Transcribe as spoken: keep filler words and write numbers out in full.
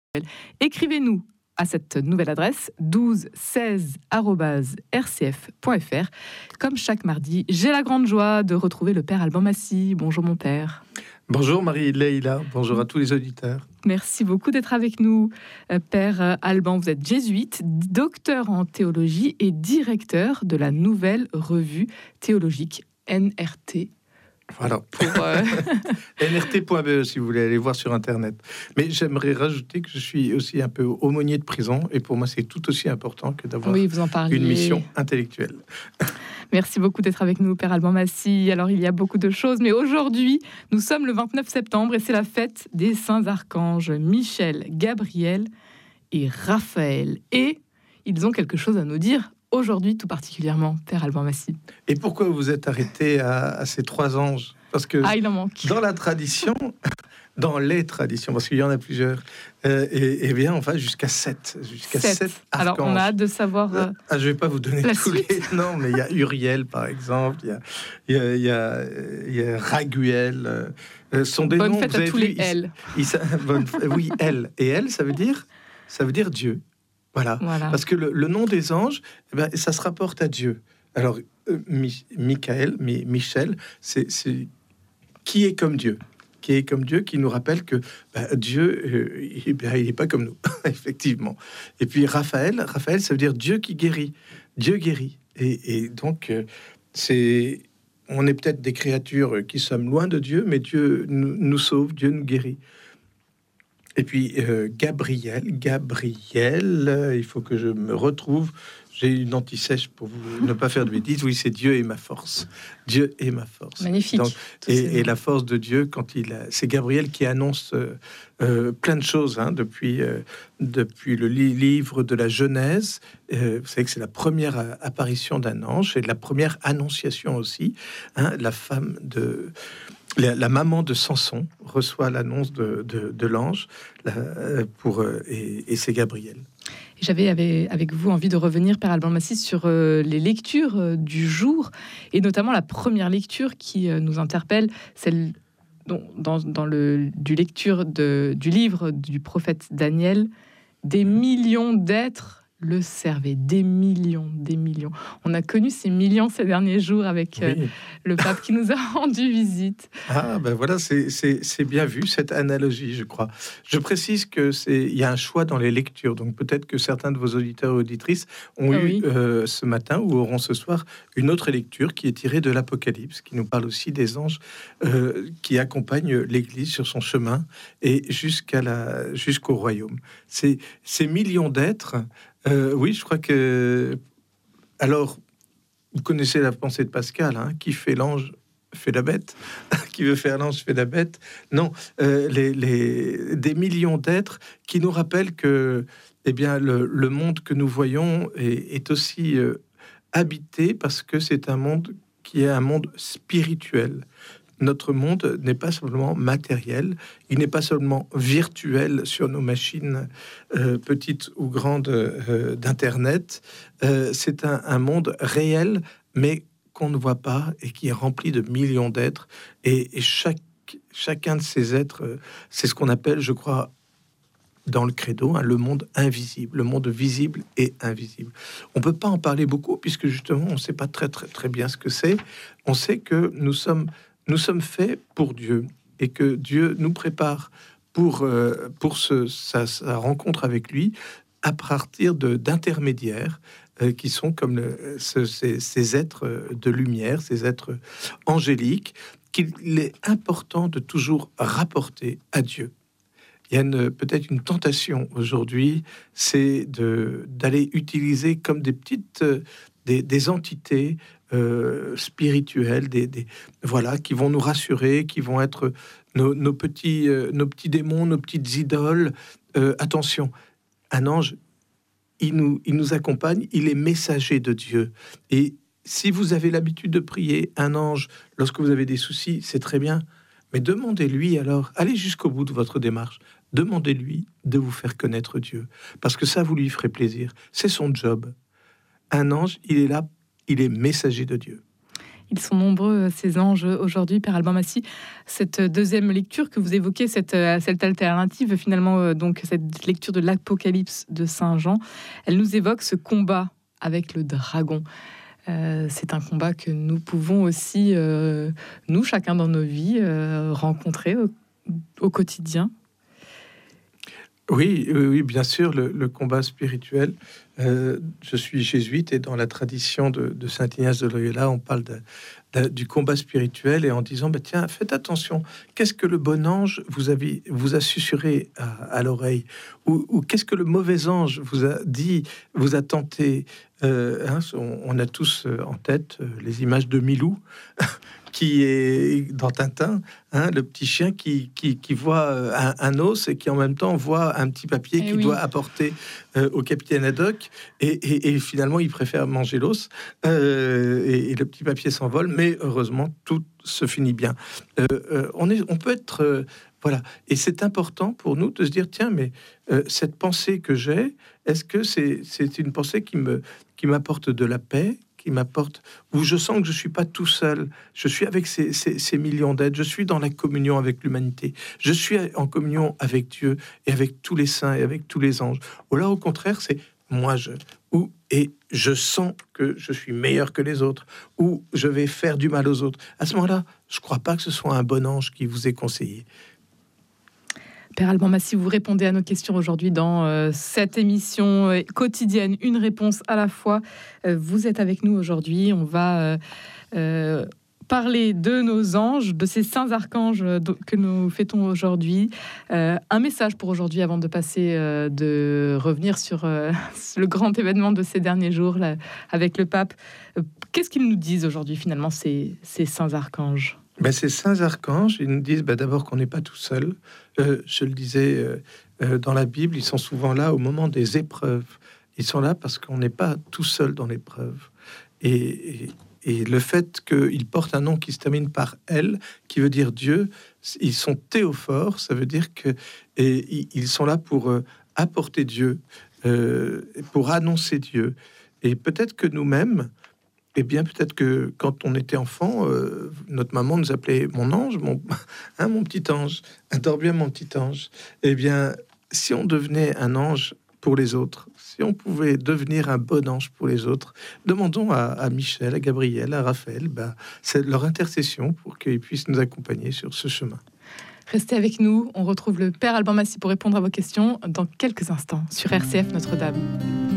Écrivez-nous à cette nouvelle adresse douze seize arobase r c f point f r. Comme chaque mardi, j'ai la grande joie de retrouver le père Alban Massy. Bonjour mon père. Bonjour Marie-Leïla, bonjour à tous les auditeurs. Merci beaucoup d'être avec nous. Euh, Père Alban, vous êtes jésuite, docteur en théologie et directeur de la nouvelle revue théologique N R T. Voilà, pour euh... N R T point B E si vous voulez aller voir sur Internet. Mais j'aimerais rajouter que je suis aussi un peu aumônier de prison et pour moi c'est tout aussi important que d'avoir oui, vous en parliez. Une mission intellectuelle. Merci beaucoup d'être avec nous, Père Alban Massy. Alors, il y a beaucoup de choses, mais aujourd'hui, nous sommes le vingt-neuf septembre et c'est la fête des saints archanges Michel, Gabriel et Raphaël. Et ils ont quelque chose à nous dire aujourd'hui, tout particulièrement, Père Alban Massy. Et pourquoi vous êtes arrêté à, à ces trois anges ? Parce que ah, il en manque. Dans la tradition, dans les traditions, parce qu'il y en a plusieurs, euh, et, et bien on va jusqu'à sept, jusqu'à sept. sept archanges. Alors on a hâte de savoir. Euh, ah, je vais pas vous donner tous suite. les noms, mais il y a Uriel par exemple, il y a, il y a, il y a, il y a Raguel. Euh, sont des bonne noms. Fête vous à avez tous vu, les L. Ils, ils, bonne, oui, elle et elle, ça veut dire, ça veut dire Dieu. Voilà. voilà. Parce que le, le nom des anges, eh ben, ça se rapporte à Dieu. Alors euh, Mi, Michael, Mi, Michel, c'est, c'est qui est comme Dieu, qui est comme Dieu, qui nous rappelle que bah, Dieu, euh, il n'est pas comme nous, effectivement. Et puis Raphaël, Raphaël, ça veut dire Dieu qui guérit, Dieu guérit. Et, et donc, euh, c'est, on est peut-être des créatures qui sommes loin de Dieu, mais Dieu nous, nous sauve, Dieu nous guérit. Et puis euh, Gabriel, Gabriel, euh, il faut que je me retrouve. J'ai une anti-sèche pour vous ne pas faire de bêtises. Oui, c'est Dieu est ma force. Dieu est ma force. Magnifique. Donc, et, et la force de Dieu, quand il a, c'est Gabriel qui annonce euh, euh, plein de choses hein, depuis euh, depuis le li- livre de la Genèse. Euh, vous savez que c'est la première apparition d'un ange et la première annonciation aussi. Hein, la femme de La, la maman de Samson reçoit l'annonce de, de, de l'ange la, pour, et, et c'est Gabriel. J'avais avec, avec vous envie de revenir, Père Alban Massy, sur euh, les lectures euh, du jour, et notamment la première lecture qui euh, nous interpelle, celle dont, dans, dans le, du lecture de, du livre du prophète Daniel, des millions d'êtres le servaient, des millions, des millions. On a connu ces millions ces derniers jours avec euh, oui. le pape qui nous a rendu visite. Ah ben voilà, c'est, c'est, c'est bien vu cette analogie, je crois. Je précise que c'est, il y a un choix dans les lectures, donc peut-être que certains de vos auditeurs et auditrices ont ah, eu oui. euh, ce matin ou auront ce soir une autre lecture qui est tirée de l'Apocalypse, qui nous parle aussi des anges euh, qui accompagnent l'Église sur son chemin et jusqu'à la, jusqu'au royaume. C'est ces millions d'êtres. Euh, oui, je crois que... Alors, vous connaissez la pensée de Pascal, hein, qui fait l'ange fait la bête, qui veut faire l'ange fait la bête. Non, euh, les, les, des millions d'êtres qui nous rappellent que eh bien, le, le monde que nous voyons est, est aussi euh, habité parce que c'est un monde qui est un monde spirituel. Notre monde n'est pas seulement matériel, il n'est pas seulement virtuel sur nos machines euh, petites ou grandes euh, d'Internet. Euh, c'est un, un monde réel, mais qu'on ne voit pas et qui est rempli de millions d'êtres. Et, et chaque, chacun de ces êtres, euh, c'est ce qu'on appelle, je crois, dans le credo, hein, le monde invisible, le monde visible et invisible. On ne peut pas en parler beaucoup, puisque justement, on ne sait pas très, très, très bien ce que c'est. On sait que nous sommes... Nous sommes faits pour Dieu et que Dieu nous prépare pour, euh, pour ce, sa, sa rencontre avec lui à partir de, d'intermédiaires euh, qui sont comme le, ce, ces, ces êtres de lumière, ces êtres angéliques qu'il est important de toujours rapporter à Dieu. Il y a une, peut-être une tentation aujourd'hui, c'est de, d'aller utiliser comme des petites... Des, des entités euh, spirituelles, des, des, voilà, qui vont nous rassurer, qui vont être nos, nos, petits, euh, nos petits démons, nos petites idoles. Euh, attention, un ange, il nous, il nous accompagne, il est messager de Dieu. Et si vous avez l'habitude de prier un ange lorsque vous avez des soucis, c'est très bien. Mais demandez-lui alors, allez jusqu'au bout de votre démarche. Demandez-lui de vous faire connaître Dieu. Parce que ça, vous lui ferez plaisir. C'est son job. Un ange, il est là, il est messager de Dieu. Ils sont nombreux, ces anges, aujourd'hui, Père Alban Massy. Cette deuxième lecture que vous évoquez, cette, cette alternative, finalement, donc cette lecture de l'Apocalypse de Saint Jean, elle nous évoque ce combat avec le dragon. Euh, c'est un combat que nous pouvons aussi, euh, nous, chacun dans nos vies, euh, rencontrer au, au quotidien. Oui, oui, bien sûr, le, le combat spirituel. Euh, je suis jésuite et dans la tradition de, de Saint Ignace de Loyola, on parle de, de, du combat spirituel et en disant, bah, tiens, faites attention, qu'est-ce que le bon ange vous, avez, vous a susurré à, à l'oreille, ou, ou qu'est-ce que le mauvais ange vous a dit, vous a tenté. Euh, hein, on, on a tous en tête les images de Milou, qui est dans Tintin, hein, le petit chien qui, qui, qui voit un, un os et qui en même temps voit un petit papier qu'il oui. doit apporter euh, au capitaine Haddock, et, et, et finalement il préfère manger l'os, euh, et, et le petit papier s'envole, mais heureusement tout se finit bien. Euh, euh, on, est, on peut être... Euh, voilà, et c'est important pour nous de se dire, tiens, mais euh, cette pensée que j'ai, est-ce que c'est, c'est une pensée qui me, qui m'apporte de la paix, qui m'apporte, où je sens que je suis pas tout seul, je suis avec ces, ces, ces millions d'êtres, je suis dans la communion avec l'humanité, je suis en communion avec Dieu et avec tous les saints et avec tous les anges. Ou là, au contraire, c'est moi, je, ou, et je sens que je suis meilleur que les autres, ou je vais faire du mal aux autres. À ce moment-là, je crois pas que ce soit un bon ange qui vous est conseillé. Père Alban Massy, vous répondez à nos questions aujourd'hui dans euh, cette émission euh, quotidienne, une réponse à la fois. Euh, vous êtes avec nous aujourd'hui, on va euh, euh, parler de nos anges, de ces saints archanges que nous fêtons aujourd'hui. Euh, un message pour aujourd'hui avant de passer, euh, de revenir sur euh, le grand événement de ces derniers jours là, avec le pape. Euh, qu'est-ce qu'ils nous disent aujourd'hui finalement, ces, ces saints archanges ? Ben, ces saints archanges, ils nous disent ben, d'abord qu'on n'est pas tout seul. Euh, je le disais, euh, euh, dans la Bible, ils sont souvent là au moment des épreuves. Ils sont là parce qu'on n'est pas tout seul dans l'épreuve. Et, et, et le fait qu'ils portent un nom qui se termine par « elle », qui veut dire Dieu, ils sont théophores, ça veut dire que et, ils sont là pour euh, apporter Dieu, euh, pour annoncer Dieu. Et peut-être que nous-mêmes, eh bien, peut-être que quand on était enfant, euh, notre maman nous appelait mon ange, mon, hein, mon petit ange, dors bien mon petit ange. Eh bien, si on devenait un ange pour les autres, si on pouvait devenir un bon ange pour les autres, demandons à, à Michel, à Gabriel, à Raphaël, bah, c'est leur intercession pour qu'ils puissent nous accompagner sur ce chemin. Restez avec nous, on retrouve le Père Alban Massy pour répondre à vos questions dans quelques instants sur R C F Notre-Dame.